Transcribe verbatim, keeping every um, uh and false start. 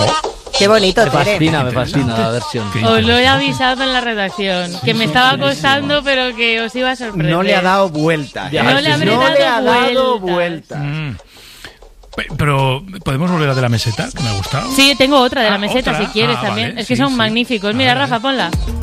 Qué bonito, Me fascina, me fascina la versión. Os lo he avisado en la redacción, que me estaba costando, pero que os iba a sorprender. No le ha dado vuelta. Ya, no le, no dado le ha dado vueltas. vuelta. Mm. Pero, ¿podemos volver a de la meseta? Que me ha gustado. Sí, tengo otra de la Ah, meseta ¿otra? si quieres Ah, también. vale, Es que sí, son sí. magníficos. A Mira, ver, Rafa, ponla.